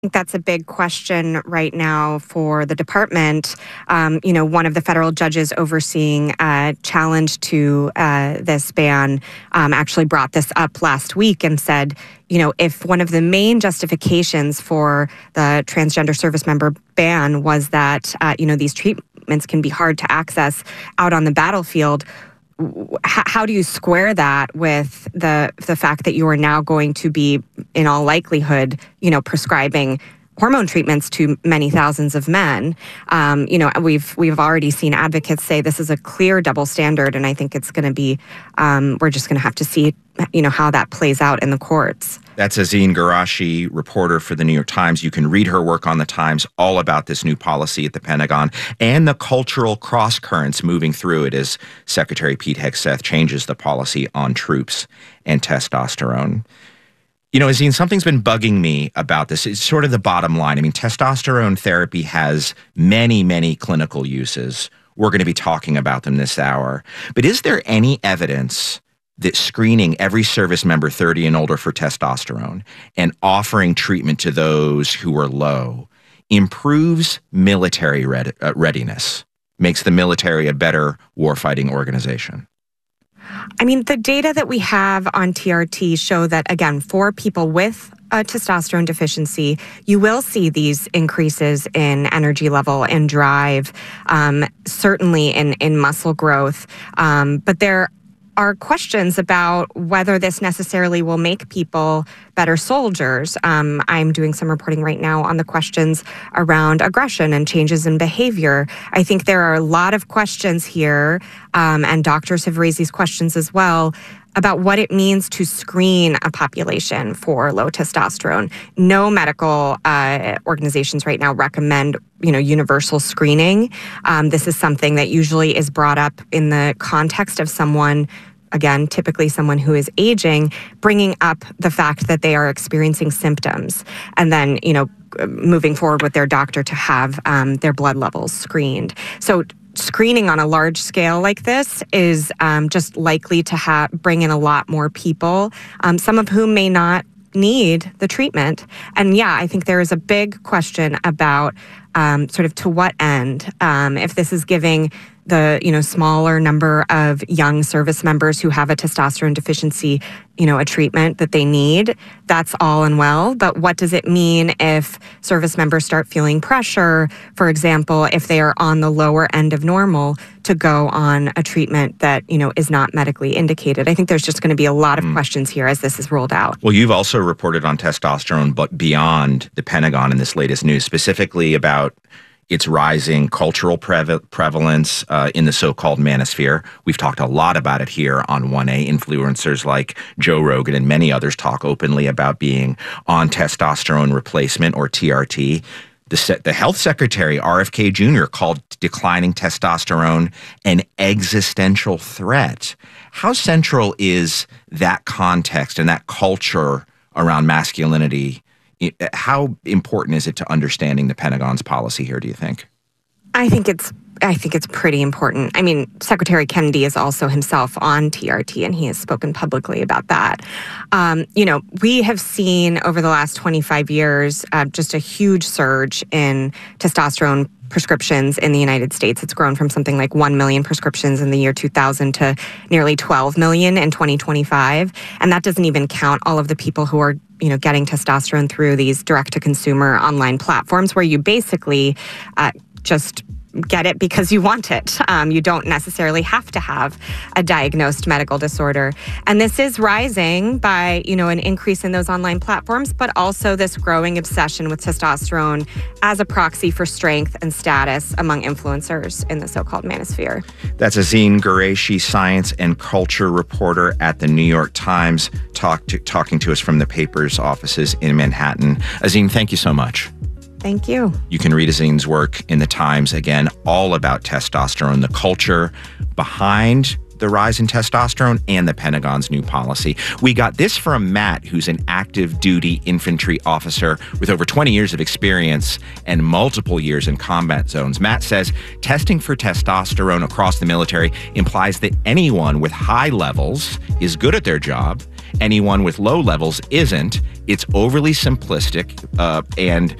think that's a big question right now for the department. One of the federal judges overseeing a challenge to this ban actually brought this up last week and said, if one of the main justifications for the transgender service member ban was that, these treatments can be hard to access out on the battlefield, how do you square that with the fact that you are now going to be, in all likelihood, prescribing hormone treatments to many thousands of men? We've already seen advocates say this is a clear double standard, and I think it's going to be, we're just going to have to see, how that plays out in the courts. That's Azeen Ghorashi, reporter for the New York Times. You can read her work on the Times all about this new policy at the Pentagon and the cultural cross-currents moving through it as Secretary Pete Hegseth changes the policy on troops and testosterone. Azeen, something's been bugging me about this. It's sort of the bottom line. I mean, testosterone therapy has many, many clinical uses. We're going to be talking about them this hour. But is there any evidence that screening every service member 30 and older for testosterone and offering treatment to those who are low improves military readiness, makes the military a better warfighting organization? I mean, the data that we have on TRT show that, again, for people with a testosterone deficiency, you will see these increases in energy level and drive, certainly in muscle growth. But there are questions about whether this necessarily will make people better soldiers. I'm doing some reporting right now on the questions around aggression and changes in behavior. I think there are a lot of questions here, and doctors have raised these questions as well, about what it means to screen a population for low testosterone. No medical organizations right now recommend, universal screening. This is something that usually is brought up in the context of someone, again, typically someone who is aging, bringing up the fact that they are experiencing symptoms, and then, moving forward with their doctor to have their blood levels screened. So screening on a large scale like this is just likely to bring in a lot more people, some of whom may not need the treatment. And yeah, I think there is a big question about sort of to what end, if this is giving the smaller number of young service members who have a testosterone deficiency, a treatment that they need, that's all and well. But what does it mean if service members start feeling pressure, for example, if they are on the lower end of normal, to go on a treatment that, is not medically indicated? I think there's just going to be a lot of questions here as this is rolled out. Well, you've also reported on testosterone, but beyond the Pentagon in this latest news, specifically about its rising cultural prevalence in the so-called manosphere. We've talked a lot about it here on 1A. Influencers like Joe Rogan and many others talk openly about being on testosterone replacement, or TRT. The health secretary, RFK Jr., called declining testosterone an existential threat. How central is that context and that culture around masculinity? How important is it to understanding the Pentagon's policy here, do you think? I think it's pretty important. I mean, Secretary Kennedy is also himself on TRT, and he has spoken publicly about that. We have seen over the last 25 years just a huge surge in testosterone prescriptions in the United States. It's grown from something like 1 million prescriptions in the year 2000 to nearly 12 million in 2025. And that doesn't even count all of the people who are getting testosterone through these direct-to-consumer online platforms where you basically just get it because you want it. You don't necessarily have to have a diagnosed medical disorder. And this is rising by, an increase in those online platforms, but also this growing obsession with testosterone as a proxy for strength and status among influencers in the so-called manosphere. That's Azeen Ghorashi, science and culture reporter at the New York Times, talking to us from the paper's offices in Manhattan. Azeen, thank you so much. Thank you. You can read Azeen's work in the Times, again, all about testosterone, the culture behind the rise in testosterone and the Pentagon's new policy. We got this from Matt, who's an active duty infantry officer with over 20 years of experience and multiple years in combat zones. Matt says testing for testosterone across the military implies that anyone with high levels is good at their job, anyone with low levels isn't, it's overly simplistic, and